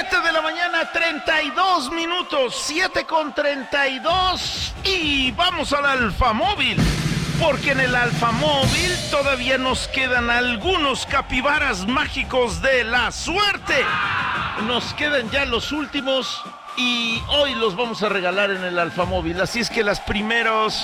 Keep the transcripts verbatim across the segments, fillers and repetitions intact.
siete de la mañana, treinta y dos minutos, siete con treinta y dos, y vamos al Alfamóvil, porque en el Alfamóvil todavía nos quedan algunos capibaras mágicos de la suerte. Nos quedan ya los últimos y hoy los vamos a regalar en el Alfamóvil, así es que los primeros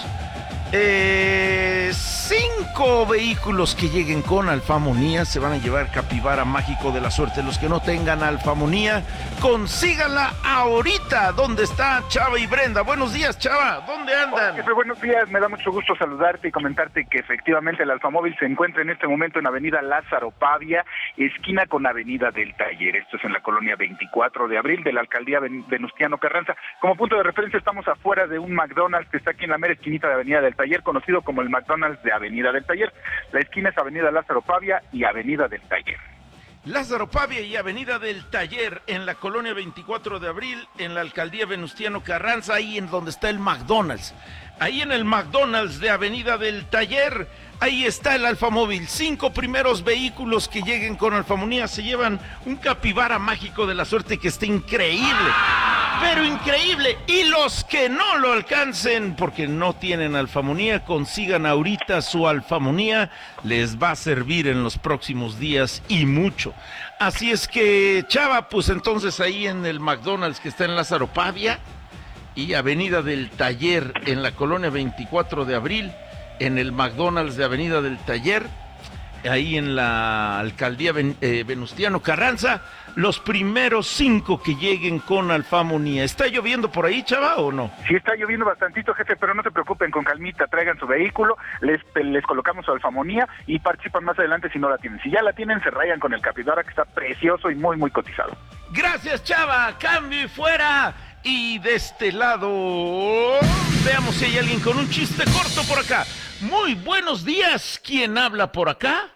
eh, cinco vehículos que lleguen con Alfamonía se van a llevar capibara mágico de la suerte. Los que no tengan Alfamonía, consíganla ahorita. ¿Dónde está Chava y Brenda? Buenos días, Chava, ¿dónde andan? Jefe, buenos días, me da mucho gusto saludarte y comentarte que efectivamente el Alfamóvil se encuentra en este momento en Avenida Lázaro Pavia, esquina con Avenida del Taller. Esto es en la colonia veinticuatro de abril de la alcaldía Venustiano Carranza. Como punto de referencia estamos afuera de un McDonald's que está aquí en la mera esquinita de Avenida del Taller, conocido como el McDonald's de Avenida del Taller. La esquina es Avenida Lázaro Pavia y Avenida del Taller. Lázaro Pavia y Avenida del Taller, en la colonia veinticuatro de abril, en la alcaldía Venustiano Carranza, ahí en donde está el McDonald's. Ahí en el McDonald's de Avenida del Taller, ahí está el Alfamóvil. Cinco primeros vehículos que lleguen con Alfamonía se llevan un capibara mágico de la suerte que está increíble, pero increíble. Y los que no lo alcancen porque no tienen Alfamonía, consigan ahorita su Alfamonía, les va a servir en los próximos días y mucho. Así es que, Chava, pues entonces ahí en el McDonald's que está en Lázaro Pavia y Avenida del Taller, en la colonia veinticuatro de abril, en el McDonald's de Avenida del Taller, ahí en la alcaldía Ven, eh, Venustiano Carranza, los primeros cinco que lleguen con Alfamonía. ¿Está lloviendo por ahí, Chava, o no? Sí, está lloviendo bastantito, jefe, pero no se preocupen, con calmita, traigan su vehículo, les, les colocamos su Alfamonía y participan más adelante si no la tienen. Si ya la tienen, se rayan con el capibara, que está precioso y muy, muy cotizado. Gracias, Chava, cambio y fuera. Y de este lado, veamos si hay alguien con un chiste corto por acá. Muy buenos días, ¿quién habla por acá?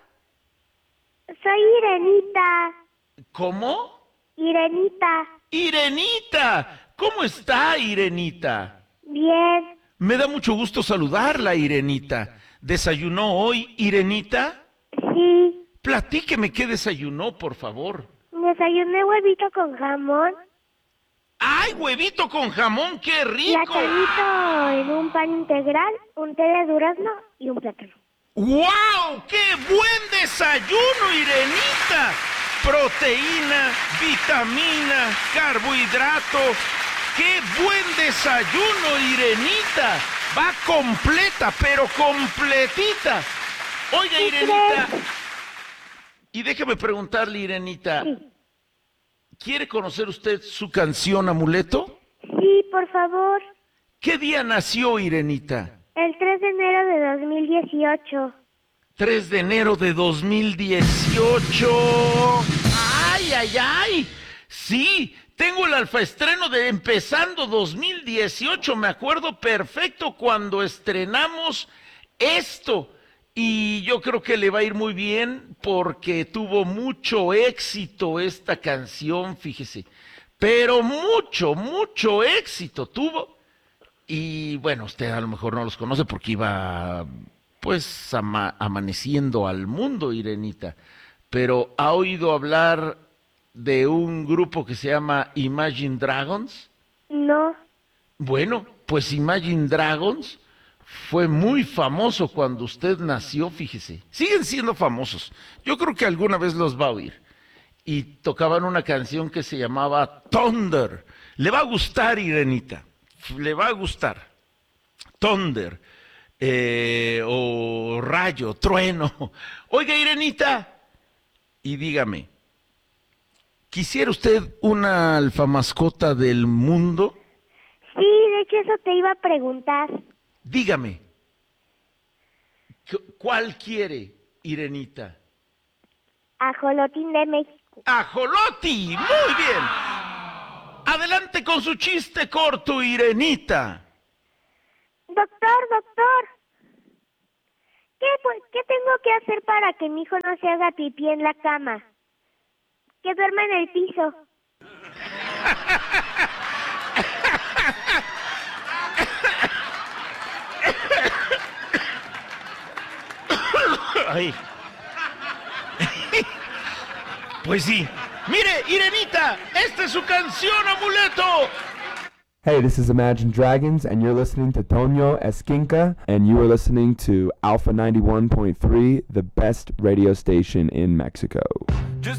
Soy Irenita. ¿Cómo? Irenita. Irenita, ¿cómo está, Irenita? Bien. Me da mucho gusto saludarla, Irenita. ¿Desayunó hoy, Irenita? Sí. Platíqueme qué desayunó, por favor. Desayuné huevito con jamón. ¡Ay, huevito con jamón, qué rico! Platanito en un pan integral, un té de durazno y un plátano. ¡Wow! ¡Qué buen desayuno, Irenita! Proteína, vitamina, carbohidratos. ¡Qué buen desayuno, Irenita! Va completa, pero completita. Oiga, Irenita, y déjeme preguntarle, Irenita, Sí. ¿quiere conocer usted su canción Amuleto? Sí, por favor. ¿Qué día nació, Irenita? El tres de enero de dos mil dieciocho. tres de enero de dos mil dieciocho. ¡Ay, ay, ay! Sí, tengo el alfaestreno de empezando dos mil dieciocho. Me acuerdo perfecto cuando estrenamos esto. Y yo creo que le va a ir muy bien porque tuvo mucho éxito esta canción, fíjese. Pero mucho, mucho éxito tuvo. Y bueno, usted a lo mejor no los conoce porque iba pues ama- amaneciendo al mundo, Irenita. Pero ¿ha oído hablar de un grupo que se llama Imagine Dragons? No. Bueno, pues Imagine Dragons fue muy famoso cuando usted nació, fíjese. Siguen siendo famosos. Yo creo que alguna vez los va a oír. Y tocaban una canción que se llamaba Thunder. Le va a gustar, Irenita. Le va a gustar. Thunder. Eh, o rayo, trueno. Oiga, Irenita. Y dígame, ¿quisiera usted una alfamascota del mundo? Sí, de hecho eso te iba a preguntar. Dígame, ¿cuál quiere, Irenita? Ajolotín de México. ¡Ajoloti! ¡Muy bien! Adelante con su chiste corto, Irenita. Doctor, doctor. ¿Qué, pues, ¿Qué tengo que hacer para que mi hijo no se haga pipí en la cama? Que duerma en el piso. Ay. Pues sí, Mire, Irenita, esta es su canción, amuleto. Hey, this is Imagine Dragons, and you're listening to Tonio Esquinca, and you are listening to Alpha ninety-one point three, the best radio station in Mexico. Just